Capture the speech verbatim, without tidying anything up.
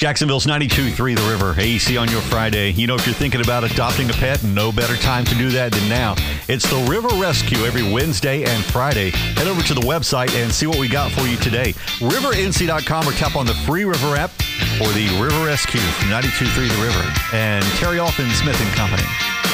Jacksonville's ninety-two point three The River, A C on your Friday. You know, if you're thinking about adopting a pet, no better time to do that than now. It's the River Rescue every Wednesday and Friday. Head over to the website and see what we got for you today. river n c dot com or tap on the free River app for the River Rescue from ninety-two point three The River and Terry Alton Smith and Company.